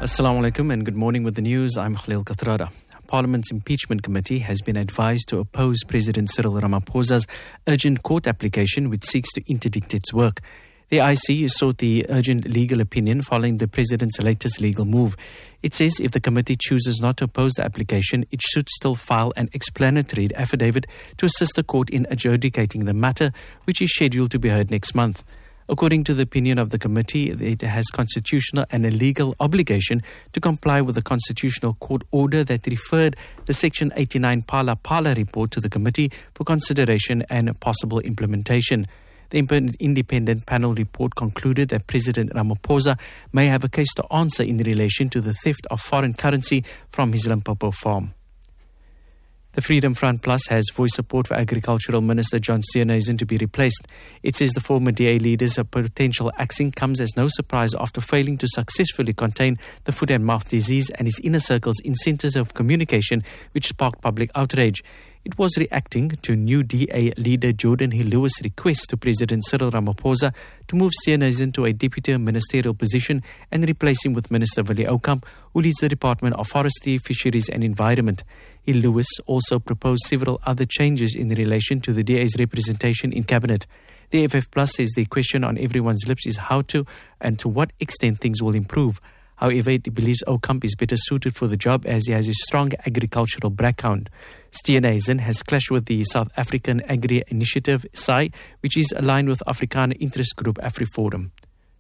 Assalamu alaikum and good morning with the news. I'm Khalil Katrada. Parliament's Impeachment Committee has been advised to oppose President Cyril Ramaphosa's urgent court application which seeks to interdict its work. The IC sought the urgent legal opinion following the President's latest legal move. It says if the committee chooses not to oppose the application, it should still file an explanatory affidavit to assist the court in adjudicating the matter, which is scheduled to be heard next month. According to the opinion of the committee, it has constitutional and a legal obligation to comply with the Constitutional Court order that referred the Section 89 Pala Pala report to the committee for consideration and possible implementation. The independent panel report concluded that President Ramaphosa may have a case to answer in relation to the theft of foreign currency from his Limpopo farm. The Freedom Front Plus has voiced support for Agricultural Minister John Steenhuisen to be replaced. It says the former DA leader's potential axing comes as no surprise after failing to successfully contain the foot and mouth disease and his inner circle's insensitive communication, which sparked public outrage. It was reacting to new DA leader Jordan Hill Lewis' request to President Cyril Ramaphosa to move Steenhuisen to a deputy ministerial position and replace him with Minister Willie Oukamp, who leads the Department of Forestry, Fisheries and Environment. Hill Lewis also proposed several other changes in relation to the DA's representation in Cabinet. The FF Plus says the question on everyone's lips is how to and to what extent things will improve. However, it believes Oukamp is better suited for the job as he has a strong agricultural background. Steenhuisen has clashed with the South African Agri Initiative, SAI, which is aligned with Afrikaner interest group AfriForum.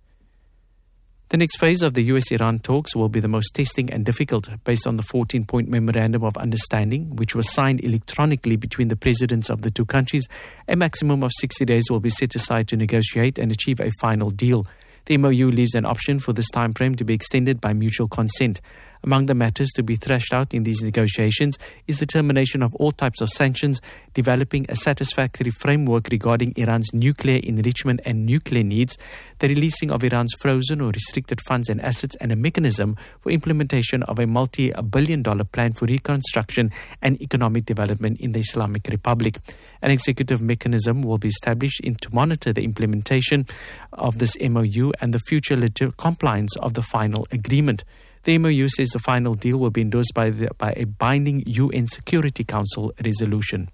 The next phase of the US-Iran talks will be the most testing and difficult based on the 14-point Memorandum of Understanding, which was signed electronically between the presidents of the two countries. A maximum of 60 days will be set aside to negotiate and achieve a final deal. The MOU leaves an option for this time frame to be extended by mutual consent. Among the matters to be thrashed out in these negotiations is the termination of all types of sanctions, developing a satisfactory framework regarding Iran's nuclear enrichment and nuclear needs, the releasing of Iran's frozen or restricted funds and assets, and a mechanism for implementation of a multi-billion-dollar plan for reconstruction and economic development in the Islamic Republic. An executive mechanism will be established to monitor the implementation of this MOU and the future compliance of the final agreement. The MOU says the final deal will be endorsed by a binding UN Security Council resolution.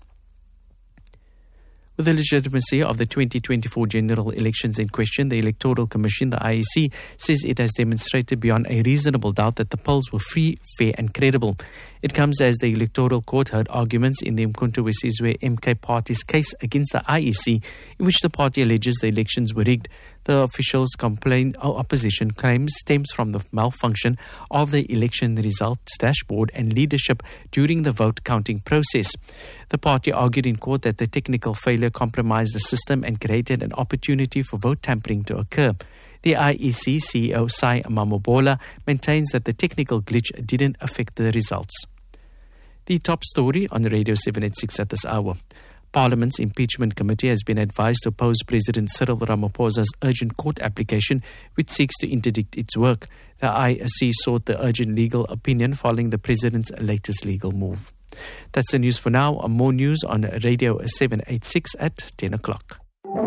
With the legitimacy of the 2024 general elections in question, the Electoral Commission, the IEC, says it has demonstrated beyond a reasonable doubt that the polls were free, fair and credible. It comes as the Electoral Court heard arguments in the Umkhonto weSizwe MK Party's case against the IEC, in which the party alleges the elections were rigged. The officials' opposition claims stems from the malfunction of the election results dashboard and leadership during the vote counting process. The party argued in court that the technical failure compromised the system and created an opportunity for vote tampering to occur. The IEC CEO Sai Mamobola maintains that the technical glitch didn't affect the results. The top story on Radio 786 at this hour. Parliament's Impeachment Committee has been advised to oppose President Cyril Ramaphosa's urgent court application, which seeks to interdict its work. The IC sought the urgent legal opinion following the President's latest legal move. That's the news for now. More news on Radio 786 at 10 o'clock.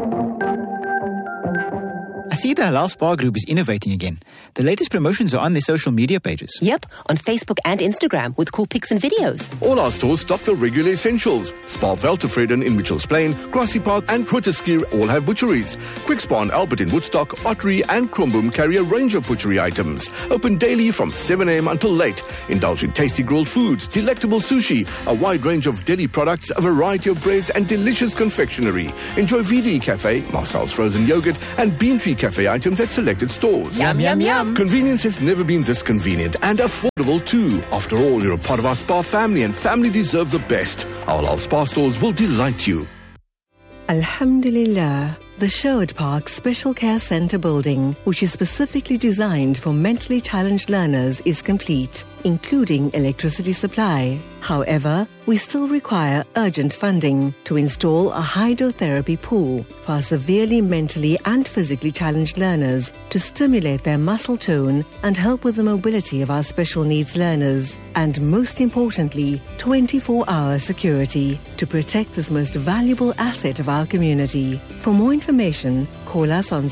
I see the Halal Spa Group is innovating again. The latest promotions are on their social media pages. Yep, on Facebook and Instagram with cool pics and videos. All our stores stock the regular essentials. Spa Veltevreden in Mitchells Plain, Grassy Park and Grooteskier all have butcheries. Quick Spa and Albert in Woodstock, Ottery and Kromboom carry a range of butchery items. Open daily from 7 a.m. until late. Indulge in tasty grilled foods, delectable sushi, a wide range of deli products, a variety of breads and delicious confectionery. Enjoy VD Cafe, Marcel's frozen yogurt and Bean Tree Cafe items at selected stores. Yum, yum, yum. Convenience has never been this convenient and affordable too. After all, you're a part of our spa family and family deserve the best. Our Halal Spa stores will delight you. Alhamdulillah, the Sherwood Park Special Care Centre building, which is specifically designed for mentally challenged learners, is complete, including electricity supply. However, we still require urgent funding to install a hydrotherapy pool for severely mentally and physically challenged learners to stimulate their muscle tone and help with the mobility of our special needs learners. And most importantly, 24-hour security to protect this most valuable asset of our community. For more information information, call us on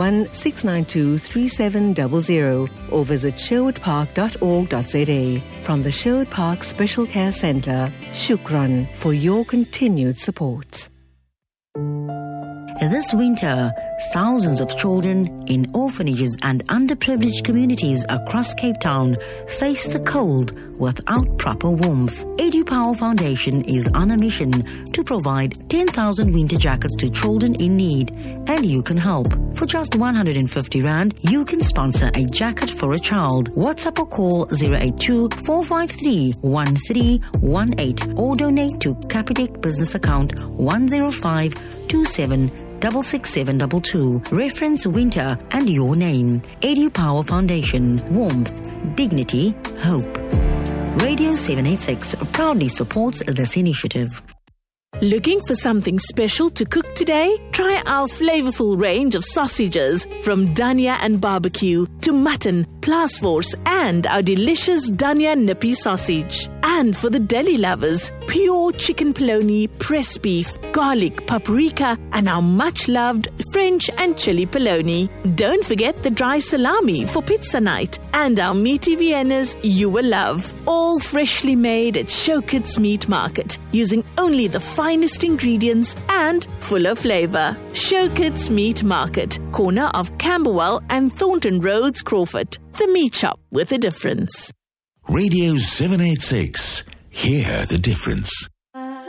021-692-3700 or visit sherwoodpark.org.za. From the Sherwood Park Special Care Centre, shukran for your continued support. This winter, thousands of children in orphanages and underprivileged communities across Cape Town face the cold without proper warmth. EduPower Foundation is on a mission to provide 10,000 winter jackets to children in need, and you can help. For just 150 Rand, you can sponsor a jacket for a child. WhatsApp or call 082-453-1318 or donate to Capitec business account 10527666722. Reference winter and your name. EduPower Foundation. Warmth, dignity, hope. Radio 786 proudly supports this initiative. Looking for something special to cook today? Try our flavorful range of sausages from Dania and Barbecue to mutton, Plasforce and our delicious Dania Nippy sausage. And for the deli lovers, pure chicken polony, pressed beef, garlic, paprika and our much-loved French and chili polony. Don't forget the dry salami for pizza night and our meaty Viennas you will love. All freshly made at Showkits Meat Market using only the finest ingredients and full of flavor. Showkits Meat Market, corner of Camberwell and Thornton Roads, Crawford. The meat shop with a difference. Radio 786. Hear the difference.